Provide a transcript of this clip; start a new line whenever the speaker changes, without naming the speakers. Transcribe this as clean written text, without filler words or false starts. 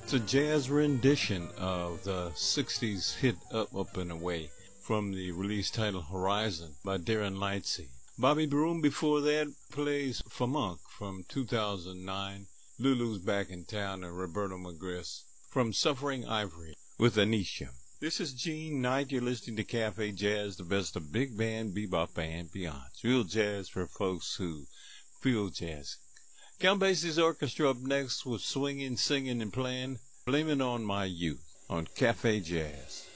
It's a jazz rendition of the 60s hit Up, Up and Away from the release title Horizon by Darren Lightsey. Bobby Broom before that plays Funk from 2009, Lulu's Back in Town, and Roberto Magris from Suffering Ivory with Anisha. This is Gene Knight. You're listening to Cafe Jazz, the best of big band, bebop, and beyond. It's real jazz for folks who feel jazz. Count Basie's orchestra up next with swinging, singing, and playing Blame It On My Youth on Cafe Jazz.